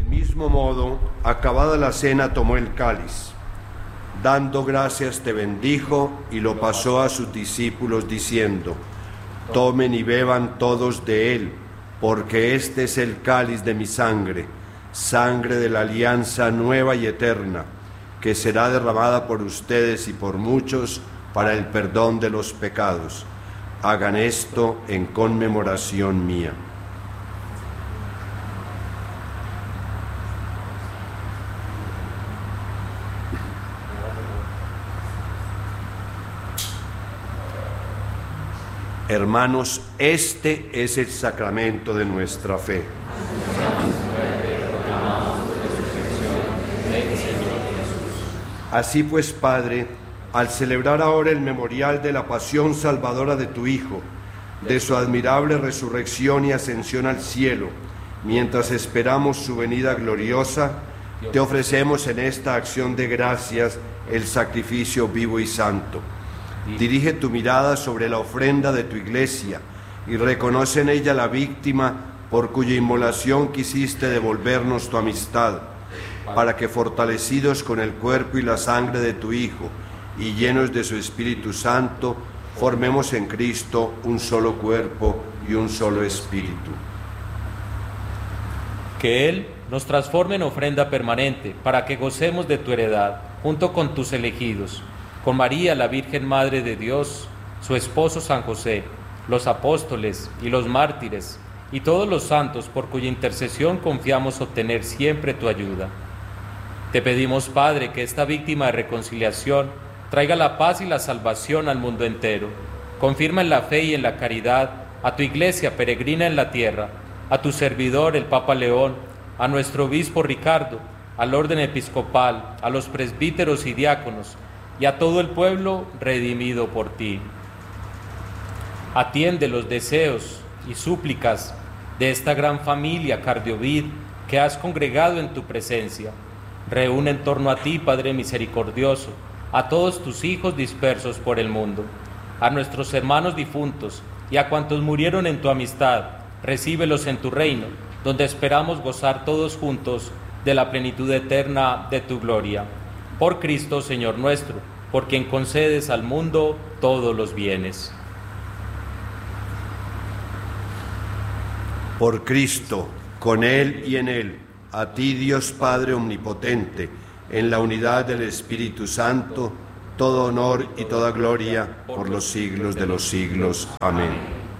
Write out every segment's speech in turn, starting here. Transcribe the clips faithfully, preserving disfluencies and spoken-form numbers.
mismo modo, acabada la cena, tomó el cáliz. Dando gracias, te bendijo y lo pasó a sus discípulos diciendo: tomen y beban todos de él, porque este es el cáliz de mi sangre, sangre de la alianza nueva y eterna, que será derramada por ustedes y por muchos para el perdón de los pecados. Hagan esto en conmemoración mía. Hermanos, este es el sacramento de nuestra fe. Así pues, Padre, al celebrar ahora el memorial de la pasión salvadora de tu Hijo, de su admirable resurrección y ascensión al cielo, mientras esperamos su venida gloriosa, te ofrecemos en esta acción de gracias el sacrificio vivo y santo. Dirige tu mirada sobre la ofrenda de tu Iglesia y reconoce en ella la víctima por cuya inmolación quisiste devolvernos tu amistad, para que, fortalecidos con el cuerpo y la sangre de tu Hijo y llenos de su Espíritu Santo, formemos en Cristo un solo cuerpo y un solo espíritu. Que Él nos transforme en ofrenda permanente, para que gocemos de tu heredad, junto con tus elegidos, con María, la Virgen Madre de Dios, su esposo San José, los apóstoles y los mártires, y todos los santos por cuya intercesión confiamos obtener siempre tu ayuda. Te pedimos, Padre, que esta víctima de reconciliación traiga la paz y la salvación al mundo entero. Confirma en la fe y en la caridad a tu Iglesia peregrina en la tierra, a tu servidor, el Papa León, a nuestro obispo Ricardo, al orden episcopal, a los presbíteros y diáconos, y a todo el pueblo redimido por ti. Atiende los deseos y súplicas de esta gran familia Cardiovid que has congregado en tu presencia. Reúne en torno a ti, Padre misericordioso, a todos tus hijos dispersos por el mundo, a nuestros hermanos difuntos y a cuantos murieron en tu amistad. Recíbelos en tu reino, donde esperamos gozar todos juntos de la plenitud eterna de tu gloria. Por Cristo, Señor nuestro, por quien concedes al mundo todos los bienes. Por Cristo, con Él y en Él, a ti, Dios Padre omnipotente, en la unidad del Espíritu Santo, todo honor y toda gloria por los siglos de los siglos. Amén.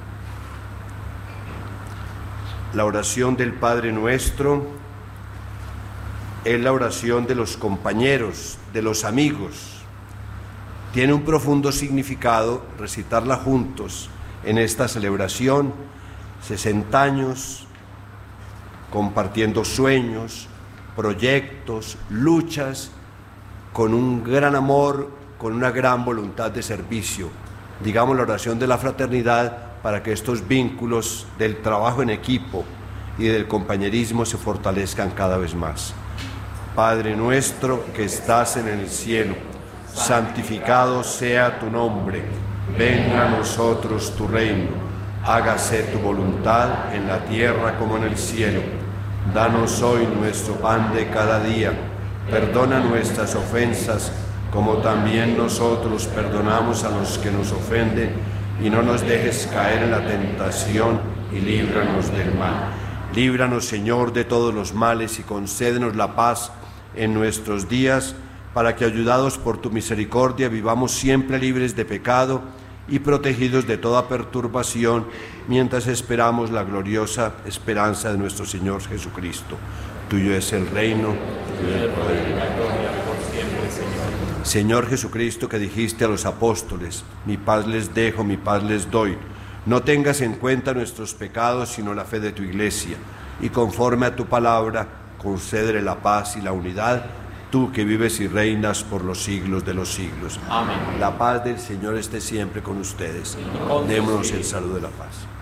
La oración del Padre Nuestro es la oración de los compañeros, de los amigos. Tiene un profundo significado recitarla juntos en esta celebración, sesenta años, compartiendo sueños, proyectos, luchas, con un gran amor, con una gran voluntad de servicio. Digamos la oración de la fraternidad para que estos vínculos del trabajo en equipo y del compañerismo se fortalezcan cada vez más. Padre nuestro que estás en el cielo, santificado sea tu nombre, venga a nosotros tu reino, hágase tu voluntad en la tierra como en el cielo. Danos hoy nuestro pan de cada día, perdona nuestras ofensas como también nosotros perdonamos a los que nos ofenden, y no nos dejes caer en la tentación y líbranos del mal. Líbranos, Señor, de todos los males y concédenos la paz en nuestros días, para que, ayudados por tu misericordia, vivamos siempre libres de pecado y protegidos de toda perturbación, mientras esperamos la gloriosa esperanza de nuestro Señor Jesucristo. Tuyo es el reino, tuyo el poder y la gloria por siempre, Señor. Señor Jesucristo, que dijiste a los apóstoles: mi paz les dejo, mi paz les doy. No tengas en cuenta nuestros pecados, sino la fe de tu Iglesia, y conforme a tu palabra, concédele la paz y la unidad, tú que vives y reinas por los siglos de los siglos. Amén. La paz del Señor esté siempre con ustedes. Démonos el saludo de la paz.